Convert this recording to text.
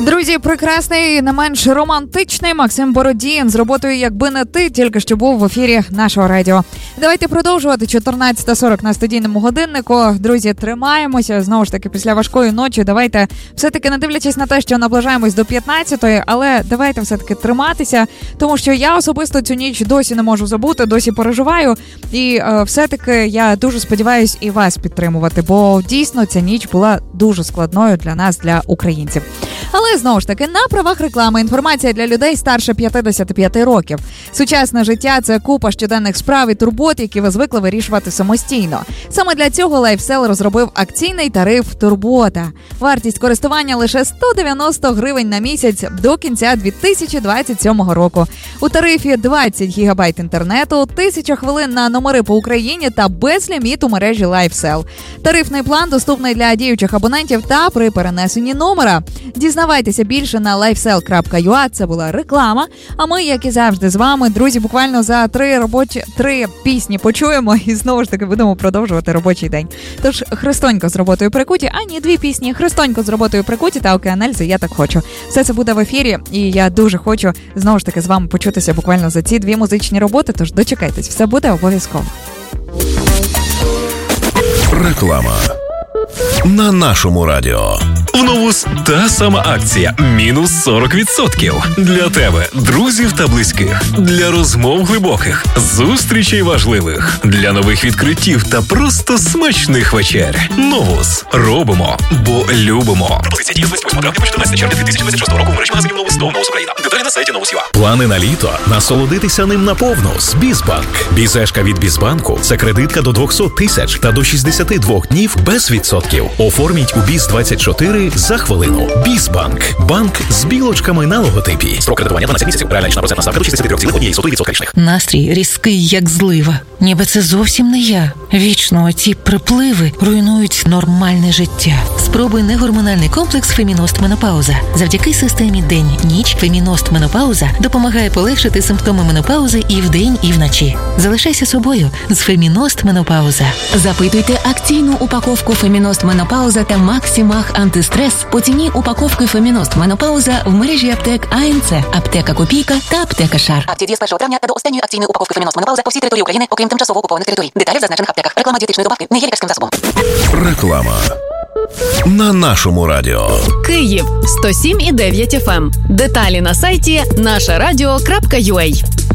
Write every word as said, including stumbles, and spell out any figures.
Друзі, прекрасний, не менш романтичний Максим Бородін з роботою «Якби не ти» тільки що був в ефірі нашого радіо. Давайте продовжувати. чотирнадцята сорок на студійному годиннику. Друзі, тримаємося. Знову ж таки, після важкої ночі давайте, все-таки не дивлячись на те, що наближаємось до п'ятнадцятої, але давайте все-таки триматися, тому що я особисто цю ніч досі не можу забути, досі переживаю. І е, все-таки я дуже сподіваюся і вас підтримувати, бо дійсно ця ніч була дуже складною для нас, для українців. Але, знову ж таки, на правах реклами інформація для людей старше п'ятдесят п'ять років. Сучасне життя – це купа щоденних справ і турбот, які ви звикли вирішувати самостійно. Саме для цього LifeSell розробив акційний тариф «Турбота». Вартість користування лише сто дев'яносто гривень на місяць до кінця дві тисячі двадцять сьомого року. У тарифі двадцять гігабайт інтернету, тисяча хвилин на номери по Україні та безліміт у мережі LifeSell. Тарифний план доступний для діючих абонентів та при перенесенні номера. Дізнавайтеся більше на лайфсел крапка ю а. Це була реклама. А ми, як і завжди, з вами, друзі, буквально за три робочі три пісні почуємо і знову ж таки будемо продовжувати робочий день. Тож Христонько з роботою прикуті, а ні, дві пісні. Христонько з роботою прикуті та Океан Ельзи «Я так хочу». Все це буде в ефірі, і я дуже хочу знову ж таки з вами почутися буквально за ці дві музичні роботи. Тож дочекайтесь, все буде обов'язково. Реклама на нашому радіо. В Новус та сама акція мінус сорок відсотків. Для тебе, друзів та близьких. Для розмов глибоких, зустрічей важливих. Для нових відкриттів та просто смачних вечер. Новус. Робимо, бо любимо. Пропозиція діє з двадцять восьмого травня по чотирнадцяте червня дві тисячі двадцять шостого року в мережі магазинів Новус до Новус Україна. Деталі на сайті Новус точка ю а. Плани на літо. Насолодитися ним наповну з Бізбанк. Бізешка від Бізбанку – це кредитка до двісті тисяч та до шістдесят два днів без відсотків. Оформіть у Біз двадцять чотири за хвилину. Бізбанк. Банк з білочками на логотипі. Строк кредитування дванадцять місяців. Реальна річна процентна ставка до шістдесят три цілих одна сотая відсотка річних. Настрій різкий, як злива. Ніби це зовсім не я. Вічно ці припливи руйнують нормальне життя. Спробуй негормональний комплекс «Феміност Менопауза». Завдяки системі день-ніч «Феміност Менопауза» допомагає полегшити симптоми менопаузи і вдень, і вночі. Залишайся собою з «Феміност Менопауза». Запитуйте акційну упаковку «Феміност Менопауза» та «Максимах антистрес» по ціні упаковки «Феміност Менопауза» в мережі аптек АНЦ, аптека Копійка та аптека Шар. Акція діє з першого травня та до останньої акційної упаковки «Феміност Менопауза» по всій території України, окрім тимчасово окупованих територій. Деталі в зазначених аптеках. Реклама дієтичної добавки не є лікарським засобом. Реклама на нашому радіо. Київ сто сім і дев'ять еф ем. Деталі на сайті наша радіо крапка ю а.